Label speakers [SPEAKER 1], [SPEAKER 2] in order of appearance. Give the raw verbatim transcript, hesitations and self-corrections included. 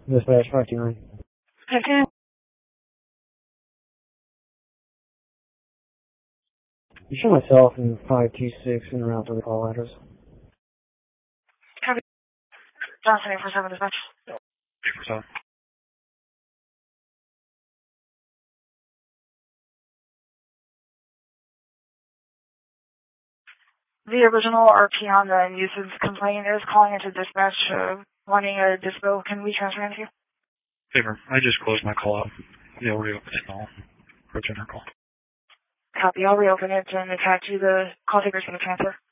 [SPEAKER 1] Dispatch five two nine.
[SPEAKER 2] Okay.
[SPEAKER 1] You show myself in five two six en route to the call address.
[SPEAKER 2] Copy. Johnson, eight four seven dispatch.
[SPEAKER 3] eight four seven.
[SPEAKER 2] The original R P on the nuisance complaint is calling into dispatch, uh, wanting a dispo. Can we transfer him to you?
[SPEAKER 3] Favor, I just closed my call out. Yeah, we'll reopen it and I'll return her call.
[SPEAKER 2] Copy. I'll reopen it and attach you the call takers for the transfer.